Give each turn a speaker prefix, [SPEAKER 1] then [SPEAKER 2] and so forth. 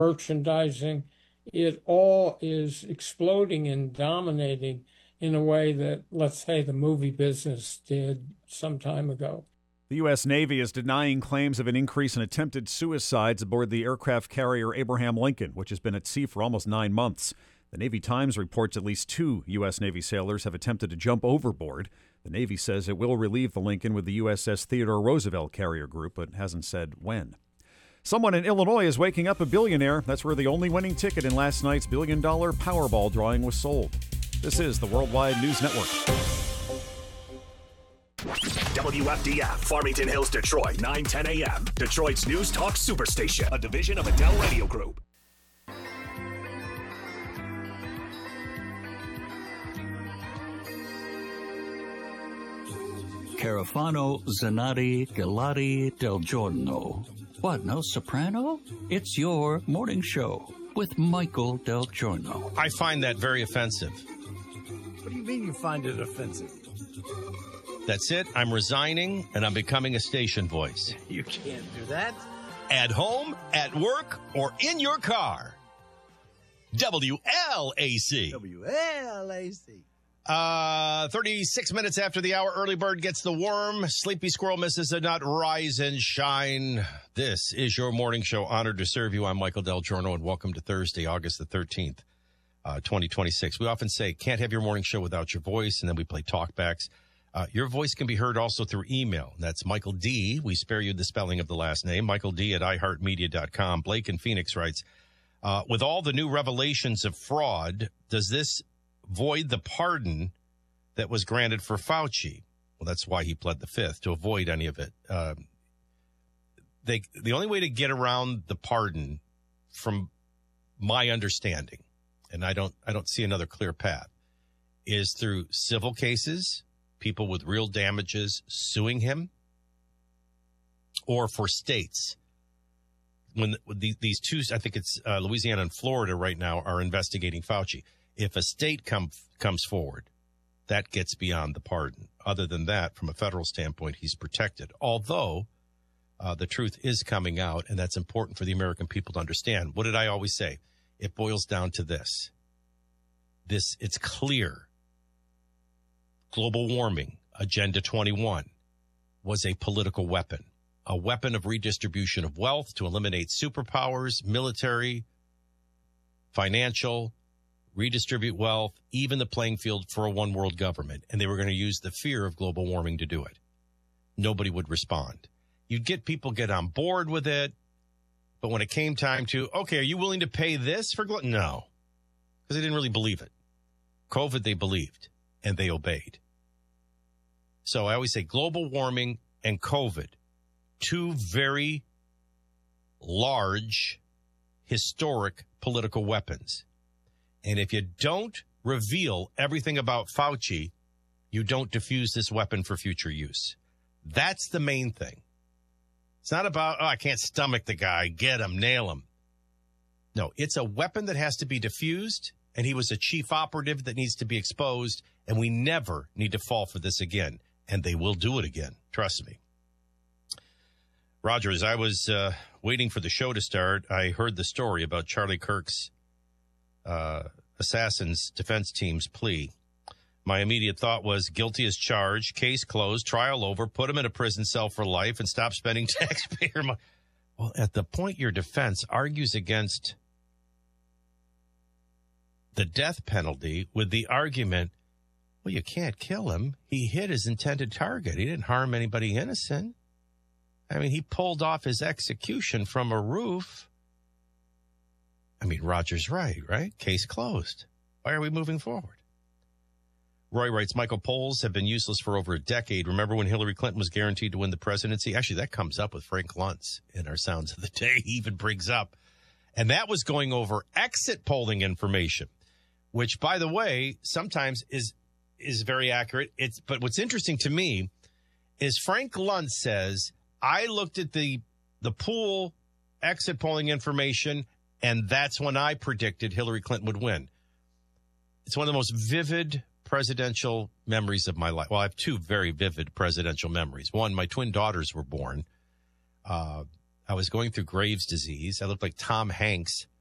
[SPEAKER 1] merchandising. It all is exploding and dominating in a way that, let's say, the movie business did some time ago.
[SPEAKER 2] The U.S. Navy is denying claims of an increase in attempted suicides aboard the aircraft carrier Abraham Lincoln, which has been at sea for almost 9 months. The Navy Times reports at least 2 U.S. Navy sailors have attempted to jump overboard. The Navy says it will relieve the Lincoln with the USS Theodore Roosevelt carrier group, but hasn't said when. Someone in Illinois is waking up a billionaire. That's where the only winning ticket in last night's $1 billion Powerball drawing was sold. This is the Worldwide News Network.
[SPEAKER 3] WFDF, Farmington Hills, Detroit, 9:10 a.m. Detroit's News Talk Superstation, a division of Adele Radio Group.
[SPEAKER 4] Carafano, Zanatti, Galati, Del Giorno. What, no soprano? It's your morning show with Michael Del Giorno.
[SPEAKER 5] I find that very offensive.
[SPEAKER 6] What do you mean you find it offensive?
[SPEAKER 5] That's it. I'm resigning, and I'm becoming a station voice.
[SPEAKER 6] You can't do that.
[SPEAKER 5] At home, at work, or in your car. WLAC.
[SPEAKER 6] WLAC.
[SPEAKER 5] 36 minutes after the hour, early bird gets the worm. Sleepy squirrel misses a nut. Rise and shine. This is your morning show. Honored to serve you. I'm Michael Del Giorno, and welcome to Thursday, August the 13th, 2026. We often say, can't have your morning show without your voice, and then we play talkbacks. Your voice can be heard also through email. That's Michael D. We spare you the spelling of the last name. Michael D. at iHeartMedia.com. Blake in Phoenix writes, with all the new revelations of fraud, does this void the pardon that was granted for Fauci? Well, that's why he pled the Fifth, to avoid any of it. The only way to get around the pardon, from my understanding, and I don't see another clear path, is through civil cases, people with real damages suing him, or for states. When these two, I think it's Louisiana and Florida right now, are investigating Fauci. If a state comes forward, that gets beyond the pardon. Other than that, from a federal standpoint, he's protected. Although the truth is coming out, and that's important for the American people to understand. What did I always say? It boils down to this. It's clear. Global warming, Agenda 21, was a political weapon, a weapon of redistribution of wealth to eliminate superpowers, military, financial, redistribute wealth, even the playing field for a one-world government. And they were going to use the fear of global warming to do it. Nobody would respond. You'd get people get on board with it, but when it came time to, okay, are you willing to pay this for no, because they didn't really believe it. COVID, they believed, and they obeyed. So I always say global warming and COVID, two very large, historic political weapons. And if you don't reveal everything about Fauci, you don't diffuse this weapon for future use. That's the main thing. It's not about, I can't stomach the guy, get him, nail him. No, it's a weapon that has to be diffused, and he was a chief operative that needs to be exposed, and we never need to fall for this again. And they will do it again. Trust me. Roger, as I was waiting for the show to start, I heard the story about Charlie Kirk's Assassins defense team's plea. My immediate thought was guilty as charged, case closed, trial over, put him in a prison cell for life, and stop spending taxpayer money. Well, at the point your defense argues against the death penalty with the argument, well, you can't kill him. He hit his intended target. He didn't harm anybody innocent. I mean, he pulled off his execution from a roof. I mean, Roger's right? Case closed. Why are we moving forward? Roy writes, Michael, polls have been useless for over a decade. Remember when Hillary Clinton was guaranteed to win the presidency? Actually, that comes up with Frank Luntz in our Sounds of the Day. He even brings up. And that was going over exit polling information, which, by the way, sometimes is very accurate. But what's interesting to me is Frank Luntz says, I looked at the pool exit polling information, and that's when I predicted Hillary Clinton would win. It's one of the most vivid presidential memories of my life. Well, I have two very vivid presidential memories. One, my twin daughters were born. I I was going through Graves' disease. I looked like Tom Hanks